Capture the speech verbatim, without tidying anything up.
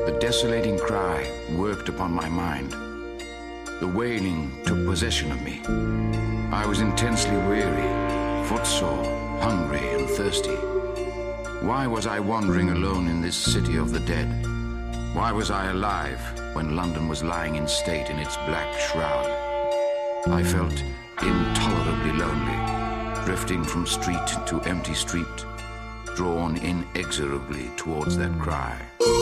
The desolating cry worked upon my mind. The wailing took possession of me. I was intensely weary, footsore, hungry and thirsty. Why was I wandering alone in this city of the dead? Why was I alive when London was lying in state in its black shroud? I felt intolerably lonely, drifting from street to empty street, drawn inexorably towards that cry.